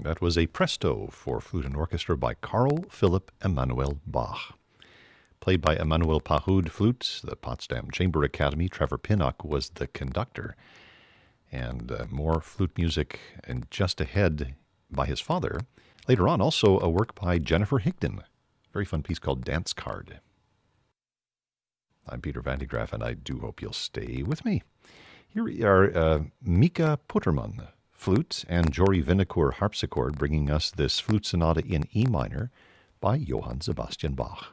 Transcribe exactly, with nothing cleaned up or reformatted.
That was a presto for flute and orchestra by Carl Philipp Emanuel Bach. Played by Emanuel Pahud flute, the Potsdam Chamber Academy. Trevor Pinnock was the conductor. And uh, more flute music and just ahead by his father. Later on, also a work by Jennifer Higdon. Very fun piece called Dance Card. I'm Peter Van de Graaff, and I do hope you'll stay with me. Here we are, uh, Mika Putterman, flute, and Jory Vinokur harpsichord, bringing us this flute sonata in E minor by Johann Sebastian Bach.